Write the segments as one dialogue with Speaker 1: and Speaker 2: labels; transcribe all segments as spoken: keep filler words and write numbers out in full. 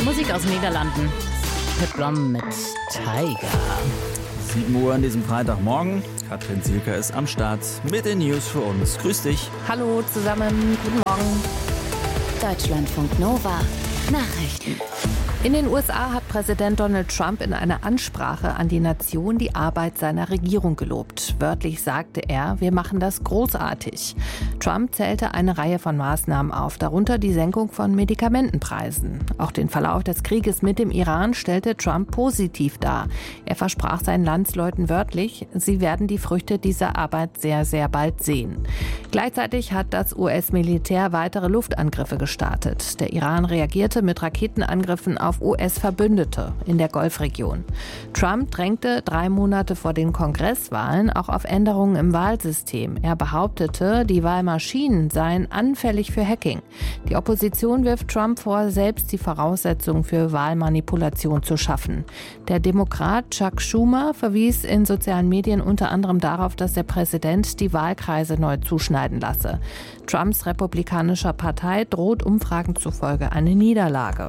Speaker 1: Musik aus den Niederlanden. Pip Blom mit Tiger.
Speaker 2: sieben Uhr an diesem Freitagmorgen. Katrin Zielker ist am Start mit den News für uns. Grüß dich.
Speaker 1: Hallo zusammen, guten Morgen.
Speaker 3: Deutschlandfunk Nova. Nachrichten.
Speaker 1: In den U S A hat Präsident Donald Trump in einer Ansprache an die Nation die Arbeit seiner Regierung gelobt. Wörtlich sagte er, wir machen das großartig. Trump zählte eine Reihe von Maßnahmen auf, darunter die Senkung von Medikamentenpreisen. Auch den Verlauf des Krieges mit dem Iran stellte Trump positiv dar. Er versprach seinen Landsleuten wörtlich, sie werden die Früchte dieser Arbeit sehr, sehr bald sehen. Gleichzeitig hat das U S-Militär weitere Luftangriffe gestartet. Der Iran reagierte mit Raketenangriffen auf U S-Verbündete in der Golfregion. Trump drängte drei Monate vor den Kongresswahlen auch auf Änderungen im Wahlsystem. Er behauptete, die Wahlmaschinen seien anfällig für Hacking. Die Opposition wirft Trump vor, selbst die Voraussetzungen für Wahlmanipulation zu schaffen. Der Demokrat Chuck Schumer verwies in sozialen Medien unter anderem darauf, dass der Präsident die Wahlkreise neu zuschneiden lasse. Trumps republikanischer Partei droht Umfragen zufolge eine Niederlage.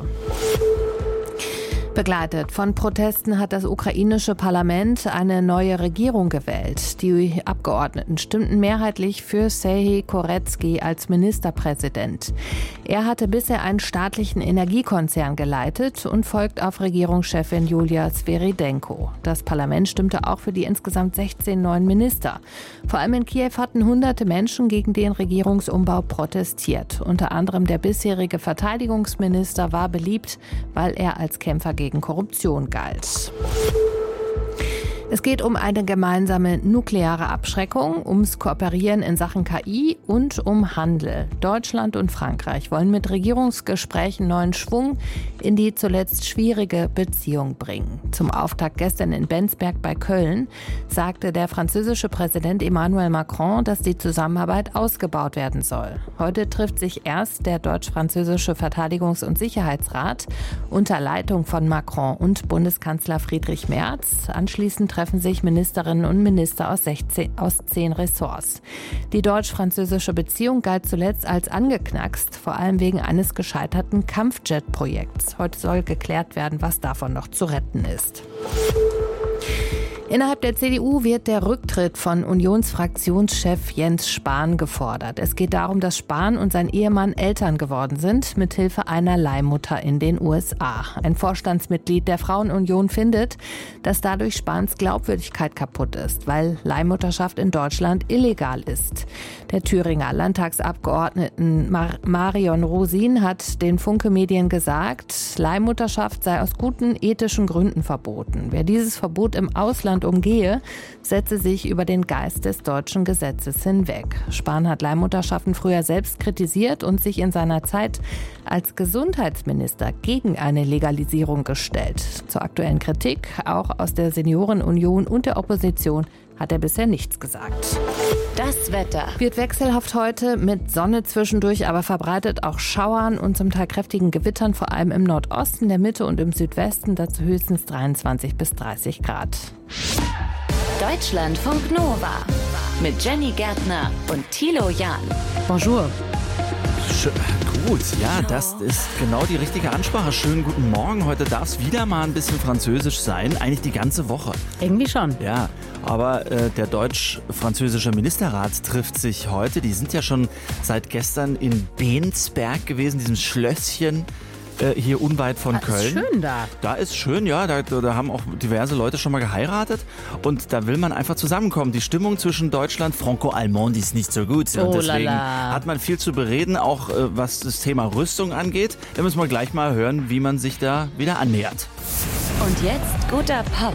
Speaker 1: Begleitet von Protesten hat das ukrainische Parlament eine neue Regierung gewählt. Die Abgeordneten stimmten mehrheitlich für Serhij Koretsky als Ministerpräsident. Er hatte bisher einen staatlichen Energiekonzern geleitet und folgt auf Regierungschefin Julia Sviridenko. Das Parlament stimmte auch für die insgesamt sechzehn neuen Minister. Vor allem in Kiew hatten hunderte Menschen gegen den Regierungsumbau protestiert. Unter anderem der bisherige Verteidigungsminister war beliebt, weil er als Kämpfer gegen gegen Korruption galt. Es geht um eine gemeinsame nukleare Abschreckung, ums Kooperieren in Sachen K I und um Handel. Deutschland und Frankreich wollen mit Regierungsgesprächen neuen Schwung in die zuletzt schwierige Beziehung bringen. Zum Auftakt gestern in Bensberg bei Köln sagte der französische Präsident Emmanuel Macron, dass die Zusammenarbeit ausgebaut werden soll. Heute trifft sich erst der deutsch-französische Verteidigungs- und Sicherheitsrat unter Leitung von Macron und Bundeskanzler Friedrich Merz. Anschließend treffen sich Ministerinnen und Minister aus, sechzehn, aus zehn Ressorts. Die deutsch-französische Beziehung galt zuletzt als angeknackst, vor allem wegen eines gescheiterten Kampfjet-Projekts. Heute soll geklärt werden, was davon noch zu retten ist. Innerhalb der C D U wird der Rücktritt von Unionsfraktionschef Jens Spahn gefordert. Es geht darum, dass Spahn und sein Ehemann Eltern geworden sind, mithilfe einer Leihmutter in den U S A. Ein Vorstandsmitglied der Frauenunion findet, dass dadurch Spahns Glaubwürdigkeit kaputt ist, weil Leihmutterschaft in Deutschland illegal ist. Der Thüringer Landtagsabgeordneten Mar- Marion Rosin hat den Funke-Medien gesagt, Leihmutterschaft sei aus guten ethischen Gründen verboten. Wer dieses Verbot im Ausland umgehe, setze sich über den Geist des deutschen Gesetzes hinweg. Spahn hat Leihmutterschaften früher selbst kritisiert und sich in seiner Zeit als Gesundheitsminister gegen eine Legalisierung gestellt. Zur aktuellen Kritik, auch aus der Seniorenunion und der Opposition, hat er bisher nichts gesagt.
Speaker 3: Das Wetter
Speaker 1: Wird wechselhaft heute mit Sonne zwischendurch, aber verbreitet auch Schauern und zum Teil kräftigen Gewittern, vor allem im Nordosten, der Mitte und im Südwesten, dazu höchstens dreiundzwanzig bis dreißig Grad.
Speaker 3: Deutschlandfunk Nova mit Jenny Gärtner und Thilo Jahn.
Speaker 1: Bonjour.
Speaker 2: Sch- Gut, ja, das ist genau die richtige Ansprache. Schönen guten Morgen. Heute darf es wieder mal ein bisschen französisch sein. Eigentlich die ganze Woche.
Speaker 1: Irgendwie schon.
Speaker 2: Ja, aber äh, der deutsch-französische Ministerrat trifft sich heute. Die sind ja schon seit gestern in Bensberg gewesen, diesem Schlösschen äh, hier unweit von
Speaker 1: Ah,
Speaker 2: Köln.
Speaker 1: ist schön da.
Speaker 2: Da ist schön, ja, da, da haben auch diverse Leute schon mal geheiratet und da will man einfach zusammenkommen. Die Stimmung zwischen Deutschland, Franco-Allemand, die ist nicht so gut und
Speaker 1: Oh
Speaker 2: deswegen
Speaker 1: lala.
Speaker 2: hat man viel zu bereden, auch äh, was das Thema Rüstung angeht. Da müssen wir gleich mal hören, wie man sich da wieder annähert.
Speaker 3: Und jetzt guter Pop.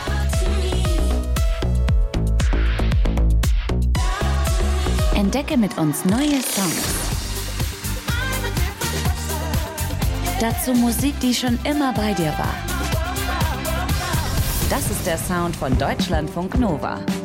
Speaker 3: Entdecke mit uns neue Songs. Dazu Musik, die schon immer bei dir war. Das ist der Sound von Deutschlandfunk Nova.